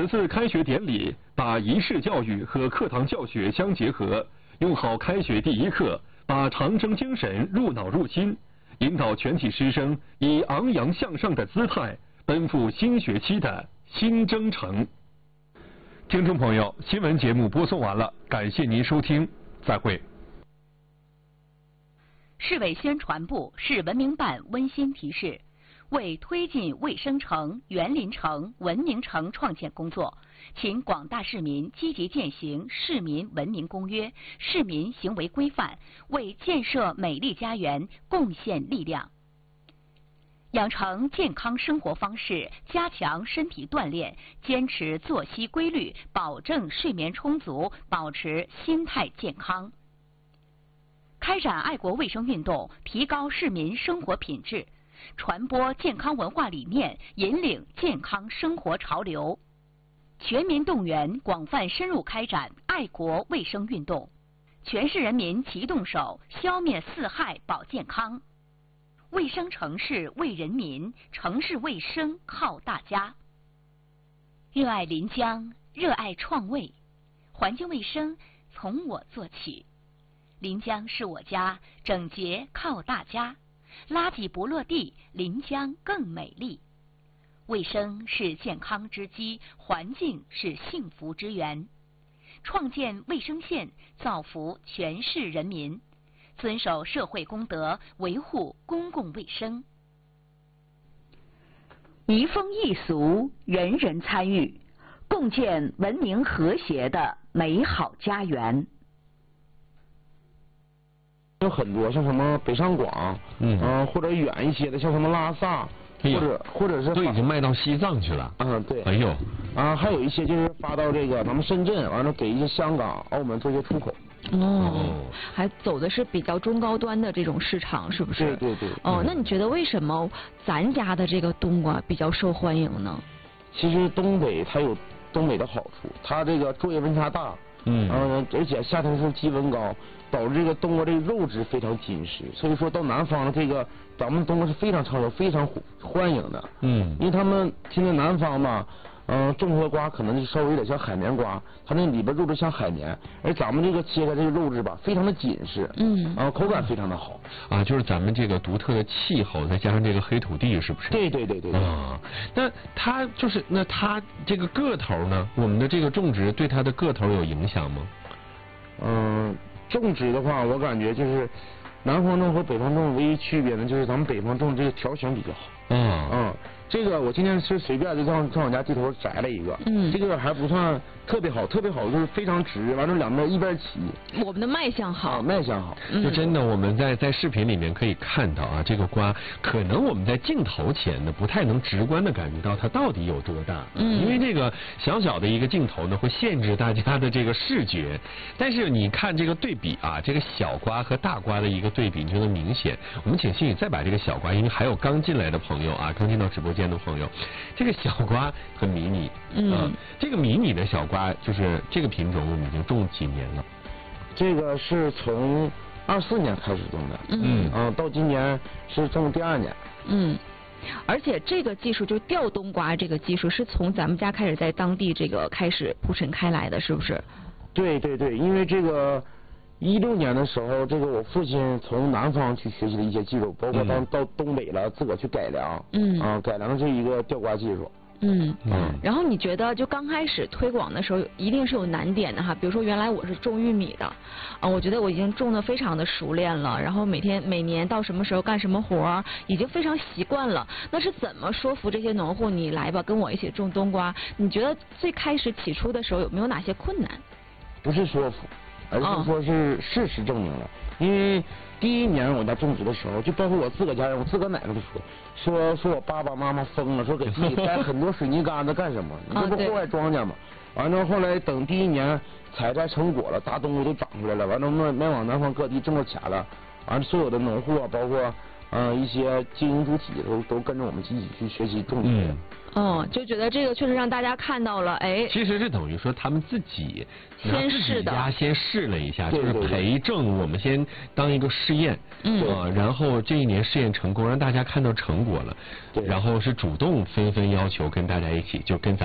此次开学典礼把仪式教育和课堂教学相结合，用好开学第一课，把长征精神入脑入心，引导全体师生以昂扬向上的姿态奔赴新学期的新征程。听众朋友，新闻节目播送完了，感谢您收听，再会。 市委宣传部、市文明办温馨提示：为推进卫生城、园林城、文明城创建工作，请广大市民积极践行《市民文明公约》、市民行为规范，为建设美丽家园贡献力量。养成健康生活方式，加强身体锻炼，坚持作息规律，保证睡眠充足，保持心态健康。开展爱国卫生运动，提高市民生活品质，传播健康文化理念，引领健康生活潮流。全民动员，广泛深入开展爱国卫生运动，全市人民齐动手，消灭四害保健康。卫生城市为人民，城市卫生靠大家。热爱临江，热爱创卫，环境卫生从我做起。临江是我家，整洁靠大家。垃圾不落地，临江更美丽。卫生是健康之基，环境是幸福之源。创建卫生县，造福全市人民。遵守社会公德，维护公共卫生。 移风易俗，人人参与，共建文明和谐的美好家园。 有很多像什么北上广，或者远一些的，像什么拉萨，或者是都已经卖到西藏去了。 对。 哎呦， 还有一些就是发到这个咱们深圳，完了给一些香港、澳门做一些出口。 还走的是比较中高端的这种市场，是不是？ 对。 那你觉得为什么咱家的这个冬瓜比较受欢迎呢？ 其实东北它有东北的好处，它这个昼夜温差大，而且夏天的时候气温高，导致这个冬瓜这个肉质非常紧实，所以说到南方这个咱们冬瓜是非常畅销、非常欢迎的。因为他们现在南方嘛。种出的瓜可能就稍微有点像海绵瓜，它那里边肉质像海绵，而咱们这个切开这个肉质吧，非常的紧实，口感非常的好。 就是咱们这个独特的气候，再加上这个黑土地，是不是？ 对。 那它这个个头呢？我们的这个种植对它的个头有影响吗？ 种植的话，我感觉就是南方种和北方种唯一区别呢，就是咱们北方种这个条形比较好。这个我今天是随便就上我家地头摘了一个，这个还不算特别好，就是非常直，完了两边一边齐。 我们的卖相好， 卖相好。 就真的我们在视频里面可以看到啊，这个瓜可能我们在镜头前呢不太能直观的感觉到它到底有多大，因为这个小小的一个镜头呢会限制大家的这个视觉，但是你看这个对比啊，这个小瓜和大瓜的一个对比就能明显。我们请心宇再把这个小瓜，因为还有刚进来的朋友啊，刚进到直播间的朋友，这个小瓜很迷你，这个迷你的小瓜就是这个品种，我们已经种几年了？ 这个是从24年开始种的，到今年是种第2年。 而且这个技术就吊冬瓜这个技术是从咱们家开始在当地这个开始铺陈开来的，是不是？ 对，因为这个16年的时候，这个我父亲从南方去学习的一些技术，包括到东北了，自个去改良，改良这一个吊瓜技术。 然后你觉得就刚开始推广的时候一定是有难点的哈，比如说原来我是种玉米的，我觉得我已经种得非常的熟练了，然后每年到什么时候干什么活已经非常习惯了。那是怎么说服这些农户你来吧跟我一起种冬瓜？你觉得最开始起初的时候有没有哪些困难？ 不是说服，而是说是事实证明了。因为第1年我在种植的时候，就包括我自个家人，我自个奶奶都说我爸爸妈妈疯了，说给地里栽很多水泥杆子干什么？你这不祸害庄稼吗？完了后来等第1年采摘成果了，大冬瓜都长出来了，完了卖往南方各地挣着钱了，完了所有的农户啊，包括一些经营主体都跟着我们一起去学习种植。 就觉得这个确实让大家看到了， 其实是等于说他们自己先试的， 先试了一下，就是陪证我们先当一个试验，然后这1年试验成功，让大家看到成果了，然后是主动纷纷要求跟大家一起就跟咱